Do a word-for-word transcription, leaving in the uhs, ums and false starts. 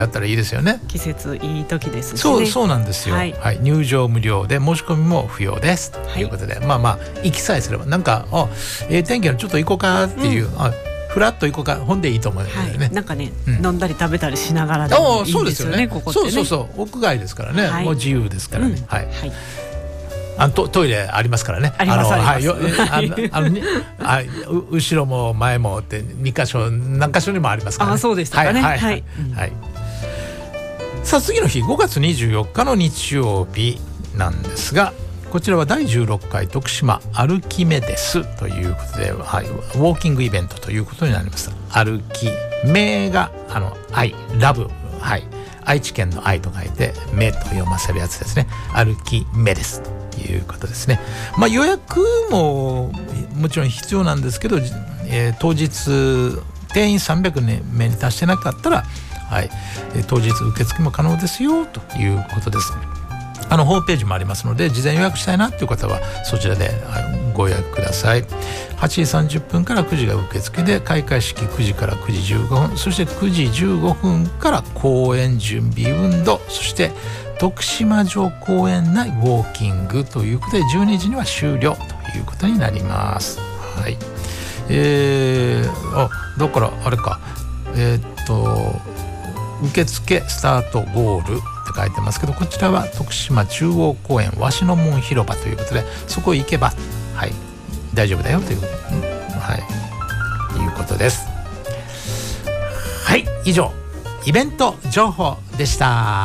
だったらいいですよね。 季節いい時ですしね。 そうそうなんですよ、 はいはい、入場無料で申し込みも不要です、はい、ということで、まあまあ行きさえすればなんかあええ天気のちょっと行こうかっていう、うん、あフラッと行こうか本でいいと思うんだよね、 はい、なんかね、うん、飲んだり食べたりしながらでもいいですよね、ここってね。 そうそうそう屋外ですからね、はい、もう自由ですからね、うん、はい、はい、あの ト, トイレありますからね。 ありますあります。 あのあのあ後ろも前もってに箇所何箇所にもありますからね。 あ、そうでしたかね。 はいはいはい、うん、はい。さあ次の日ごがつにじゅうよっかの日曜日なんですが、こちらはだいじゅうろっかい徳島歩きメデスということで、はい、ウォーキングイベントということになります。歩き目があの愛ラブ、はい、愛知県の愛と書いて目と読ませるやつですね。歩きメデスということですね。まあ、予約ももちろん必要なんですけど、えー、当日定員さんびゃくめいに達してなかったら、はい、当日受付も可能ですよということです。あのホームページもありますので、事前予約したいなという方はそちらでご予約ください。はちじさんじゅっぷんからくじが受付で、開会式くじからくじじゅうごふん、そしてくじじゅうごふんから公演準備運動、そして徳島城公園内ウォーキングということでじゅうにじには終了ということになります。はい、えー、あだからあれかえー、っと受付スタートゴールって書いてますけど、こちらは徳島中央公園鷲の門広場ということで、そこ行けば、はい、大丈夫だよという、はい、いうことです。はい、以上イベント情報でした。